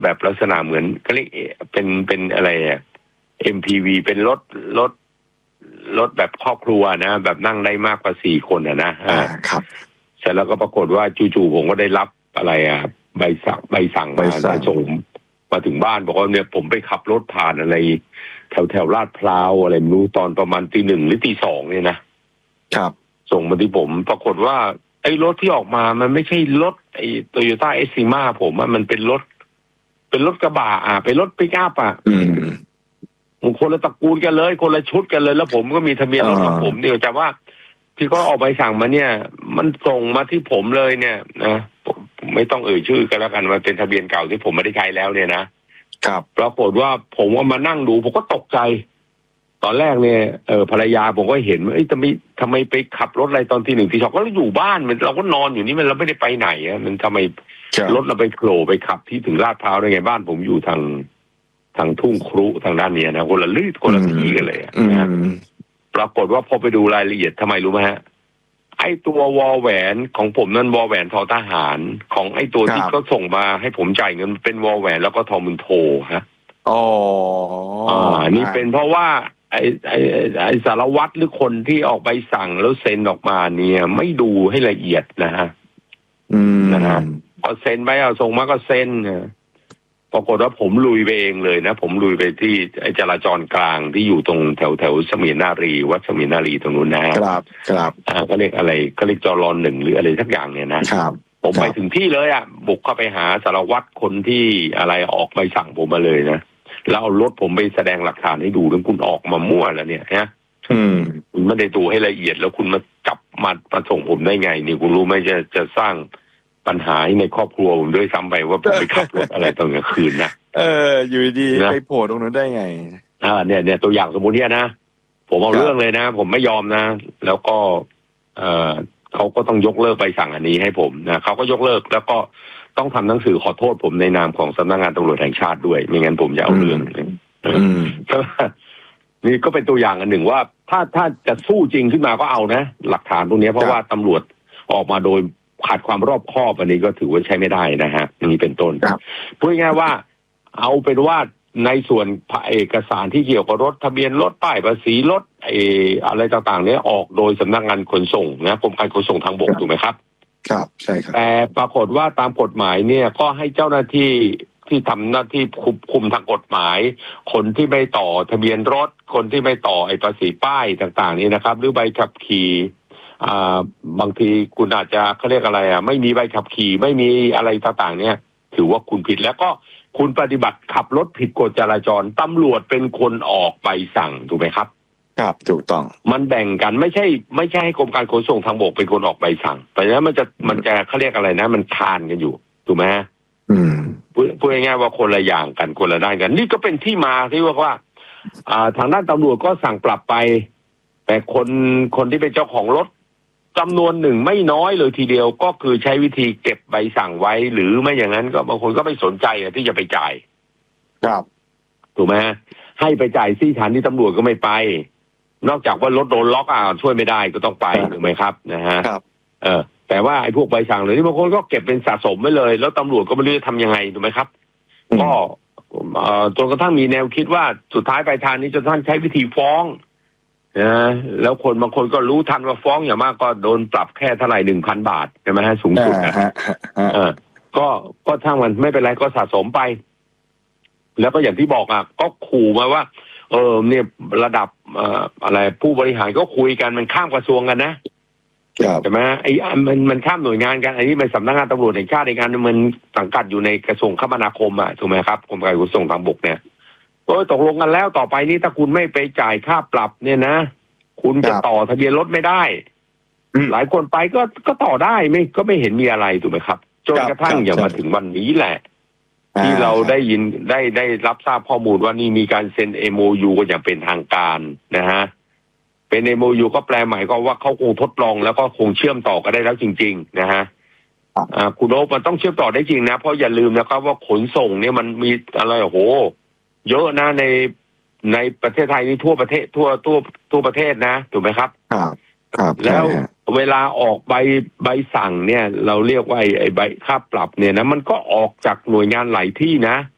แบบลักษณะเหมือนก็เรียกเป็นอะไรอ่ะ MPV เป็นรถแบบครอบครัวนะแบบนั่งได้มากกว่า4 คนนะครับเสร็จแล้วก็ปรากฏว่าจู่ๆผมก็ได้รับอะไรอ่ะใบสั่งมาส่งมาถึงบ้านบอกว่าเนี่ยผมไปขับรถผ่านอะไรแถวลาดพร้าวอะไรไม่รู้ตอนประมาณตี 1 หรือตี 2เนี่ยนะครับส่งมาที่ผมปรากฏว่าไอ้รถที่ออกมามันไม่ใช่รถไอ้โตโยต้าเอสซีมาผมมันเป็นรถกระบะเป็นรถปิกอัพคนละตระกูลกันเลยคนละชุดกันเลยแล้วผมก็มีทะเบียนรถของผมเดียวแต่ว่าที่เขาออกใบสั่งมาเนี่ยมันส่งมาที่ผมเลยเนี่ยนะไม่ต้องชื่อกันแล้วกันมันเป็นทะเบียนเก่าที่ผมไม่ได้ใช้แล้วเนี่ยนะครับปรากฏว่าผมว่ามานั่งดูผมก็ตกใจตอนแรกเนี่ยภรรยาผมก็เห็นว่าทำไมไปขับรถอะไรตอนตี 1 ตี 2ก็อยู่บ้านเราก็นอนอยู่นี่เราไม่ได้ไปไหนมันทำไมรถเราไปโผล่ไปขับที่ถึงลาดพร้าวได้ไงบ้านผมอยู่ทางทุ่งครุทางด้านนี้นะคนละที่กันเลยนะปรากฏว่าพอไปดูรายละเอียดทำไมรู้ไหมฮะไอ้ตัววอแหวนของผมนั่นวอแหวนทอทหารของไอ้ตัวที่เขาส่งมาให้ผมจ่ายเงินเป็นวอแหวนแล้วก็ทอมุนโทฮะนี่เป็นเพราะว่าไอ้สารวัตรหรือคนที่ออกใบสั่งแล้วเซ็นออกมาเนี่ยไม่ดูให้ละเอียดนะฮะก็เซ็นไปส่งมาก็เซ็นปรากฏว่าผมลุยไปเองเลยนะผมลุยไปที่ไอ้จราจรกลางที่อยู่ตรงแถวสมีนารีวัดสมีนารีตรงนู้นนะครับก็เรียกอะไรก็เรียกจร1หรืออะไรสักอย่างเนี่ยนะครับผมไปถึงที่เลยบุกเข้าไปหาสารวัตรคนที่อะไรออกใบสั่งผมมาเลยนะแล้วเอารถผมไปแสดงหลักฐานให้ดูแล้วคุณออกมามั่วแล้วเนี่ยฮะคุณไม่ได้ดูให้ละเอียดแล้วคุณมาจับมาส่งผมได้ไงนี่คุณรู้ไหมจะสร้างปัญหาในครอบครัวผมด้วยซ้ำไปว่าผมไปขับรถอะไรตอนกลางคืนนะอยู่ดีไปโผล่ตรงนั้นได้ไงเนี่ยตัวอย่างสมมุติเนี่ยนะผมเอาเรื่องเลยนะผมไม่ยอมนะแล้วก็เขาก็ต้องยกเลิกใบสั่งอันนี้ให้ผมนะเขาก็ยกเลิกแล้วก็ต้องทำหนังสือขอโทษผมในนามของสำนักงานตำรวจแห่งชาติด้วยไม่งั้นผมจะเอาเรื่องนี่ก็เป็นตัวอย่างอันหนึ่งว่าถ้าจะสู้จริงขึ้นมาก็เอานะหลักฐานตรงนี้เพราะว่าตำรวจออกมาโดยขาดความรอบคอบอันนี้ก็ถือว่าใช้ไม่ได้นะฮะอย่างนี้เป็นต้นพูดง่ายๆว่าเอาเป็นว่าในส่วนเอกสารที่เกี่ยวกับรถทะเบียนรถป้ายภาษีรถอะไรต่างๆเนี้ยออกโดยสำนักงานขนส่งนะกรมการขนส่งทางบกถูกไหมครับครับใช่ครับแต่ปรากฏว่าตามกฎหมายเนี่ยก็ให้เจ้าหน้าที่ที่ทำหน้าที่คุมทางกฎหมายคนที่ไม่ต่อทะเบียนรถคนที่ไม่ต่อภาษีป้ายต่างๆนี้นะครับหรือใบขับขี่บางทีคุณอาจจะเขาเรียกอะไรไม่มีใบขับขี่ไม่มีอะไรต่างๆเนี่ยถือว่าคุณผิดแล้วก็คุณปฏิบัติขับรถผิดกฎจราจรตำรวจเป็นคนออกใบสั่งถูกไหมครับครับถูกต้องมันแบ่งกันไม่ใช่ให้กรมการขนส่งทางบกเป็นคนออกใบสั่งแต่แล้วมันจะเขาเรียกอะไรนะมันคานกันอยู่ถูกไหมพูดง่ายๆว่าคนละอย่างกันคนละด้านกันนี่ก็เป็นที่มาที่ว่าทางด้านตำรวจก็สั่งปรับไปแต่คนที่เป็นเจ้าของรถจำนวนหนึ่งไม่น้อยเลยทีเดียวก็คือใช้วิธีเก็บใบสั่งไว้หรือไม่อย่างนั้นก็บางคนก็ไม่สนใจที่จะไปจ่ายครับถูกไหมให้ไปจ่ายที่สถานีตำรวจก็ไม่ไปนอกจากว่ารถโดนล็อกช่วยไม่ได้ก็ต้องไปถูกไหมครับนะฮะแต่ว่าไอ้พวกใบสั่งเลยที่บางคนก็เก็บเป็นสะสมไว้เลยแล้วตำรวจก็ไม่รู้จะทำยังไงถูกไหมครับก็จนกระทั่งมีแนวคิดว่าสุดท้ายปลายทางนี้จะท่านใช้วิธีฟ้องแล้วคนบางคนก็รู้ทันว่าฟ้องอย่างมากก็โดนปรับแค่เท่าไหร่ 1,000 บาทใช่ไหมฮะสูงสุดนะก็ทั้งมันไม่เป็นไรก็สะสมไปแล้วก็อย่างที่บอกก็ขู่มาว่าเนี่ยระดับอะไรผู้บริหารก็คุยกันมันข้ามกระทรวงกันนะใช่ไหมมันข้ามหน่วยงานกันอันนี้เป็นสำนักงานตำรวจแห่งชาติในการมันสังกัดอยู่ในกระทรวงคมนาคมถูกไหมครับกรมการขนส่งทางบกเนี่ยตกลงกันแล้วต่อไปนี้ถ้าคุณไม่ไปจ่ายค่าปรับเนี่ยนะคุณจะต่อทะเบียนรถไม่ได้หลายคนไปก็ต่อได้ก็ไม่เห็นมีอะไรถูกไหมครับจนกระทั่งอย่างมาถึงวันนี้แหละที่เราได้ยินได้รับทราบข้อมูลว่านี่มีการเซ็น MOU กันอย่างเป็นทางการนะฮะเป็น MOU ก็แปลหมายก็ว่าเขาคงทดลองแล้วก็คงเชื่อมต่อกันได้แล้วจริงๆนะฮะคุณโอ๊คมันต้องเชื่อมต่อได้จริงนะเพราะอย่าลืมนะครับว่าขนส่งเนี่ยมันมีอะไรโอ้โหเยอะนะในประเทศไทยนี่ทั่วประเทศทั่วประเทศนะถูกไหมครับครับแล้วเวลาออกใบสั่งเนี่ยเราเรียกว่าไอ้ใบค่าปรับเนี่ยนะมันก็ออกจากหน่วยงานหลายที่นะ